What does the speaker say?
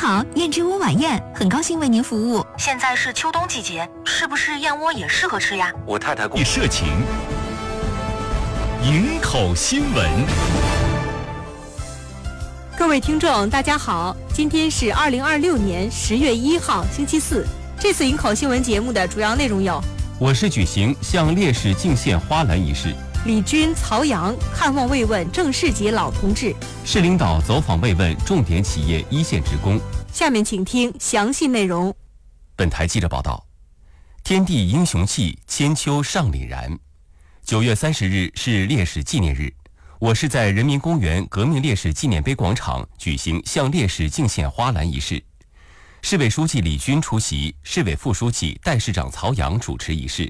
好，燕之屋晚宴，很高兴为您服务。 现在是秋冬季节，是不是燕窝也适合吃呀？ 我太太社情，营口新闻。 各位听众，大家好，今天是2026年10月1号，星期四。这次营口新闻节目的主要内容有： 我市举行向烈士敬献花篮仪式； 李军、曹阳看望慰问正市级老同志； 市领导走访慰问重点企业一线职工。 下面请听详细内容。 本台记者报道，天地英雄气，千秋尚凛然。9月30日是烈士纪念日，我市在人民公园革命烈士纪念碑广场举行向烈士敬献花篮仪式。市委书记李军出席，市委副书记、代市长曹阳主持仪式。